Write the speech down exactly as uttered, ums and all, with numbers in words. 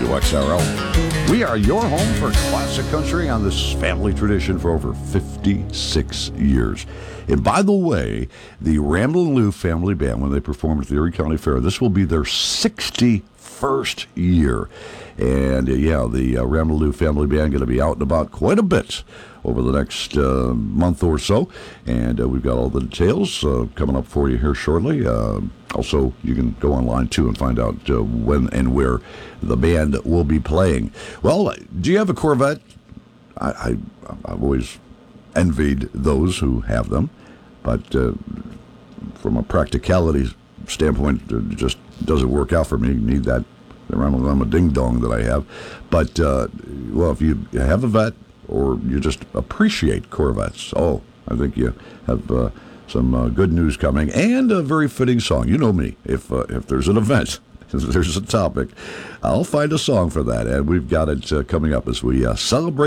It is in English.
W X R L. We are your home for classic country on this family tradition for over fifty-six years. And by the way, the Ramblin' Lou Family Band, when they perform at the Erie County Fair, this will be their sixty-first year. And uh, yeah, the uh, Ramblin' Lou Family Band going to be out and about quite a bit over the next uh, month or so. And uh, we've got all the details uh, coming up for you here shortly. Uh, also, you can go online, too, and find out uh, when and where the band will be playing. Well, do you have a Corvette? I, I, I've always envied those who have them. But uh, from a practicality standpoint, it just doesn't work out for me. You need that. I'm a ding-dong that I have. But, uh, well, if you have a vet or you just appreciate Corvettes, oh, I think you have uh, some uh, good news coming and a very fitting song. You know me. If uh, if there's an event, if there's a topic, I'll find a song for that. And we've got it uh, coming up as we uh, celebrate